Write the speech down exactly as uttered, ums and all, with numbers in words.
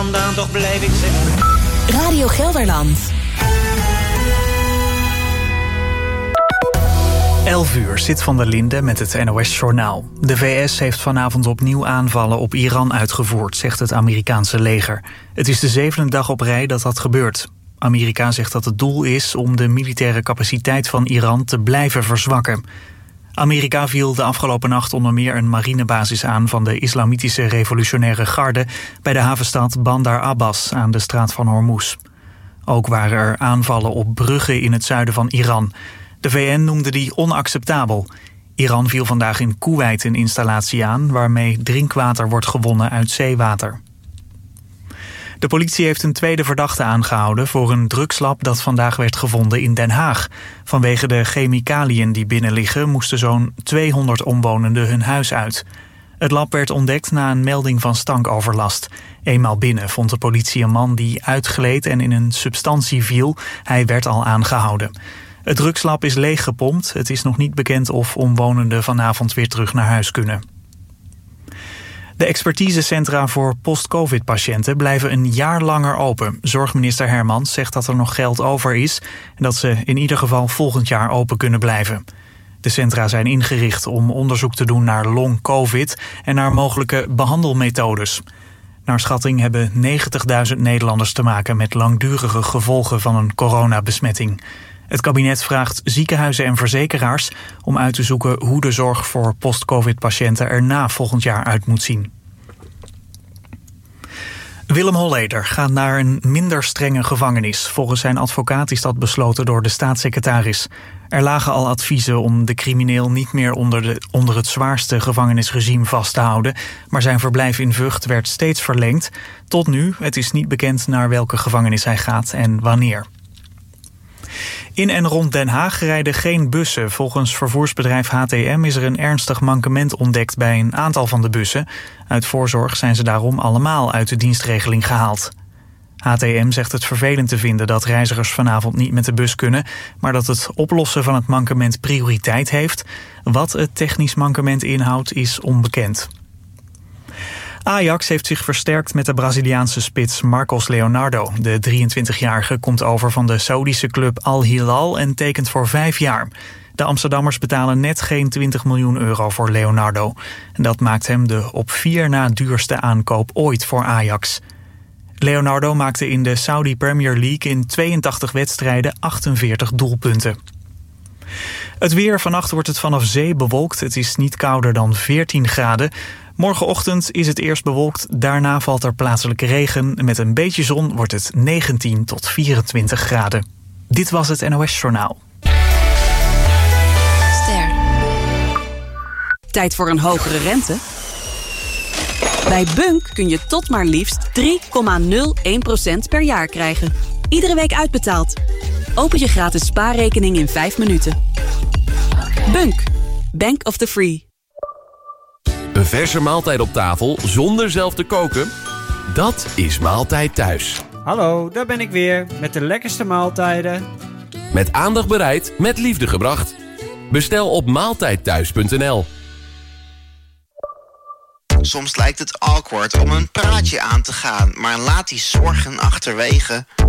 Dan toch blijf ik zingen. Radio Gelderland. elf uur, Zit van der Linde met het N O S-journaal. De V S heeft vanavond opnieuw aanvallen op Iran uitgevoerd, zegt het Amerikaanse leger. Het is de zevende dag op rij dat dat gebeurt. Amerika zegt dat het doel is om de militaire capaciteit van Iran te blijven verzwakken. Amerika viel de afgelopen nacht onder meer een marinebasis aan van de Islamitische Revolutionaire Garde bij de havenstad Bandar Abbas aan de straat van Hormuz. Ook waren er aanvallen op bruggen in het zuiden van Iran. De V N noemde die onacceptabel. Iran viel vandaag in Koeweit een installatie aan waarmee drinkwater wordt gewonnen uit zeewater. De politie heeft een tweede verdachte aangehouden voor een drugslab dat vandaag werd gevonden in Den Haag. Vanwege de chemicaliën die binnen liggen moesten zo'n tweehonderd omwonenden hun huis uit. Het lab werd ontdekt na een melding van stankoverlast. Eenmaal binnen vond de politie een man die uitgleed en in een substantie viel. Hij werd al aangehouden. Het drugslab is leeggepompt. Het is nog niet bekend of omwonenden vanavond weer terug naar huis kunnen. De expertisecentra voor post-covid-patiënten blijven een jaar langer open. Zorgminister Hermans zegt dat er nog geld over is en dat ze in ieder geval volgend jaar open kunnen blijven. De centra zijn ingericht om onderzoek te doen naar long-covid en naar mogelijke behandelmethodes. Naar schatting hebben negentigduizend Nederlanders te maken met langdurige gevolgen van een coronabesmetting. Het kabinet vraagt ziekenhuizen en verzekeraars om uit te zoeken hoe de zorg voor post-covid-patiënten er na volgend jaar uit moet zien. Willem Holleder gaat naar een minder strenge gevangenis. Volgens zijn advocaat is dat besloten door de staatssecretaris. Er lagen al adviezen om de crimineel niet meer onder, de, onder het zwaarste gevangenisregime vast te houden, maar zijn verblijf in Vught werd steeds verlengd. Tot nu, het is niet bekend naar welke gevangenis hij gaat en wanneer. In en rond Den Haag rijden geen bussen. Volgens vervoersbedrijf H T M is er een ernstig mankement ontdekt bij een aantal van de bussen. Uit voorzorg zijn ze daarom allemaal uit de dienstregeling gehaald. H T M zegt het vervelend te vinden dat reizigers vanavond niet met de bus kunnen, maar dat het oplossen van het mankement prioriteit heeft. Wat het technisch mankement inhoudt is onbekend. Ajax heeft zich versterkt met de Braziliaanse spits Marcos Leonardo. De drieëntwintigjarige komt over van de Saoedische club Al Hilal en tekent voor vijf jaar. De Amsterdammers betalen net geen twintig miljoen euro voor Leonardo. En dat maakt hem de op vier na duurste aankoop ooit voor Ajax. Leonardo maakte in de Saudi Premier League in tweeëntachtig wedstrijden achtenveertig doelpunten. Het weer, vannacht wordt het vanaf zee bewolkt. Het is niet kouder dan veertien graden. Morgenochtend is het eerst bewolkt, daarna valt er plaatselijke regen. Met een beetje zon wordt het negentien tot vierentwintig graden. Dit was het N O S-journaal. Ster. Tijd voor een hogere rente? Bij Bunk kun je tot maar liefst drie komma nul één procent per jaar krijgen. Iedere week uitbetaald. Open je gratis spaarrekening in vijf minuten. Bunk. Bank of the Free. Een verse maaltijd op tafel zonder zelf te koken? Dat is Maaltijd Thuis. Hallo, daar ben ik weer met de lekkerste maaltijden. Met aandacht bereid, met liefde gebracht. Bestel op maaltijdthuis punt n l. Soms lijkt het awkward om een praatje aan te gaan, maar laat die zorgen achterwege.